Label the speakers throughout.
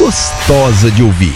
Speaker 1: gostosa de ouvir.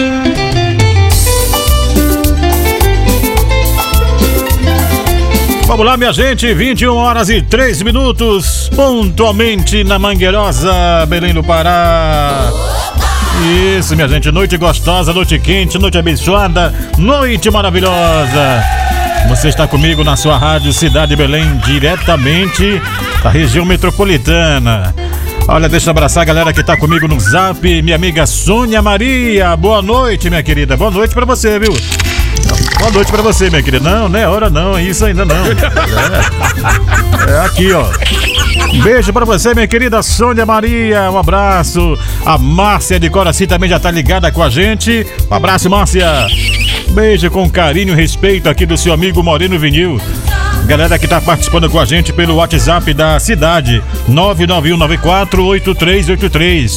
Speaker 2: Vamos lá, minha gente, 21h03, pontualmente na Mangueirosa, Belém do Pará. Isso, minha gente, noite gostosa, noite quente, noite abençoada, noite maravilhosa. Você está comigo na sua rádio Cidade Belém, diretamente da região metropolitana. Olha, deixa eu abraçar a galera que tá comigo no Zap, minha amiga Sônia Maria. Boa noite, minha querida, boa noite pra você, viu? Boa noite pra você, minha querida. Não, não é hora não, isso ainda não. É aqui, ó. Um beijo pra você, minha querida Sônia Maria. Um abraço. A Márcia de Coraci também já tá ligada com a gente. Um abraço, Márcia. Beijo com carinho e respeito aqui do seu amigo Moreno Vinil. Galera que tá participando com a gente pelo WhatsApp da cidade, 991948383.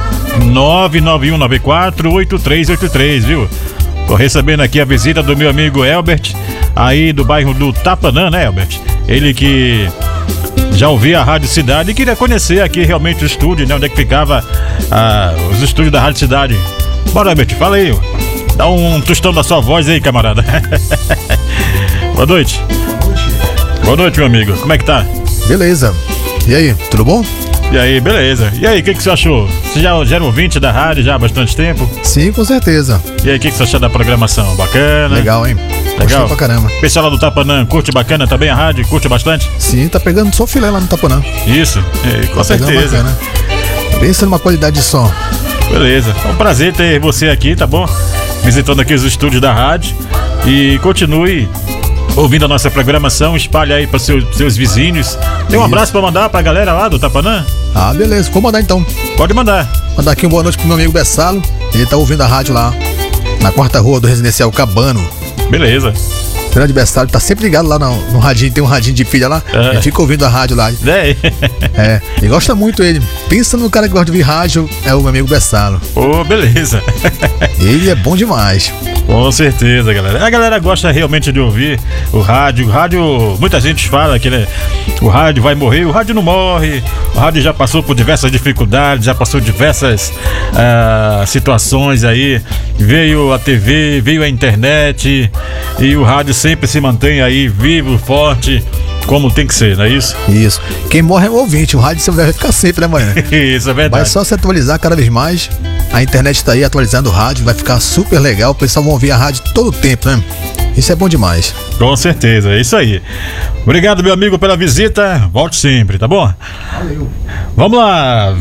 Speaker 2: 991948383, viu? Tô recebendo aqui a visita do meu amigo Elbert, aí do bairro do Tapanã, né, Elbert? Ele que já ouvia a Rádio Cidade e queria conhecer aqui realmente o estúdio, né? Onde é que ficava os estúdios da Rádio Cidade. Bora, Elbert, fala aí. Dá um tostão da sua voz aí, camarada. Boa noite. Boa noite, meu amigo. Como é que tá?
Speaker 3: Beleza. E aí, tudo bom?
Speaker 2: E aí, beleza. E aí, o que você achou? Você já era ouvinte da rádio já há bastante tempo?
Speaker 3: Sim, com certeza.
Speaker 2: E aí, o que você achou da programação? Bacana?
Speaker 3: Legal, hein?
Speaker 2: Legal?
Speaker 3: Gostei pra caramba.
Speaker 2: Pessoal lá do Tapanã, curte bacana também a rádio? Curte bastante?
Speaker 3: Sim, tá pegando só filé lá no Tapanã.
Speaker 2: Isso, com certeza.
Speaker 3: Pensa numa qualidade de som.
Speaker 2: Beleza. É um prazer ter você aqui, tá bom? Visitando aqui os estúdios da rádio. E continue ouvindo a nossa programação, espalhe aí para seus vizinhos. Tem um abraço para mandar pra galera lá do Tapanã?
Speaker 3: Ah, beleza, vou mandar então.
Speaker 2: Pode mandar.
Speaker 3: Mandar aqui uma boa noite pro meu amigo Bessalo. Ele tá ouvindo a rádio lá na quarta rua do Residencial Cabano.
Speaker 2: Beleza.
Speaker 3: O grande Bessalo tá sempre ligado lá no radinho, tem um radinho de pilha lá. Ele fica ouvindo a rádio lá. Ele gosta muito ele. Pensa no cara que gosta de ouvir rádio, é o meu amigo Bessalo.
Speaker 2: Pô, beleza.
Speaker 3: Ele é bom demais.
Speaker 2: Com certeza, galera. A galera gosta realmente de ouvir o rádio. O rádio, muita gente fala que o rádio vai morrer. O rádio não morre. O rádio já passou por diversas dificuldades, já passou diversas situações aí. Veio a TV, veio a internet e o rádio sempre se mantém aí vivo, forte, como tem que ser, não é isso?
Speaker 3: Isso. Quem morre é o ouvinte, o rádio vai ficar sempre, né, manhã?
Speaker 2: Isso, é verdade.
Speaker 3: Vai só se atualizar cada vez mais. A internet tá aí atualizando o rádio, vai ficar super legal. O pessoal vai ouvir a rádio todo o tempo, né? Isso é bom demais.
Speaker 2: Com certeza, é isso aí. Obrigado, meu amigo, pela visita. Volte sempre, tá bom?
Speaker 3: Valeu.
Speaker 2: Vamos lá,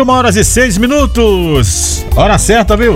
Speaker 2: 21h06. Hora certa, viu?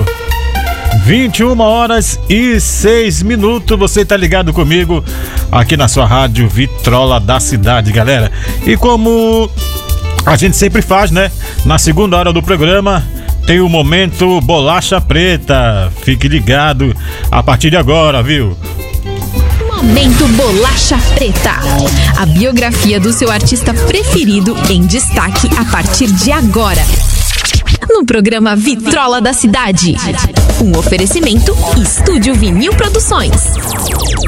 Speaker 2: 21h06. Você tá ligado comigo aqui na sua rádio Vitrola da Cidade, galera. E como a gente sempre faz, né? Na segunda hora do programa tem o momento Bolacha Preta. Fique ligado a partir de agora, viu?
Speaker 4: Momento Bolacha Preta. A biografia do seu artista preferido em destaque a partir de agora. No programa Vitrola da Cidade. Um oferecimento Estúdio Vinil Produções.